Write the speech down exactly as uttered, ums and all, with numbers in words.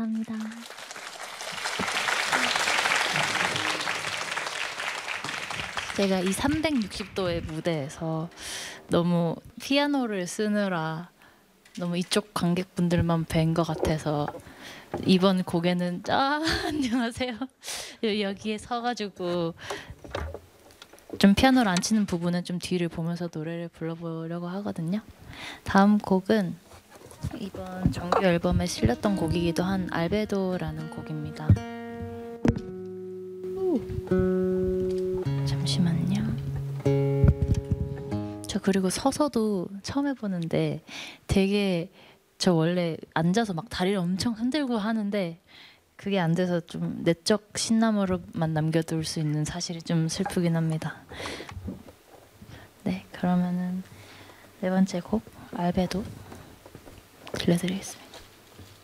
감사합니다. 제가 이 삼백육십 도의 무대에서 너무 피아노를 쓰느라 너무 이쪽 관객분들만 뵌 것 같아서 이번 곡에는 아 안녕하세요. 여기에 서가지고 좀 피아노를 안 치는 부분은 좀 뒤를 보면서 노래를 불러보려고 하거든요. 다음 곡은 이번 정규 앨범에 실렸던 곡이기도 한 알베도라는 곡입니다. 잠시만요. 저 그리고 서서도 처음 해보는데 되게 저 원래 앉아서 막 다리를 엄청 흔들고 하는데 그게 안 돼서 좀 내적 신남으로만 남겨둘 수 있는 사실이 좀 슬프긴 합니다. 네, 그러면은 네 번째 곡 알베도 들려드리겠습니다.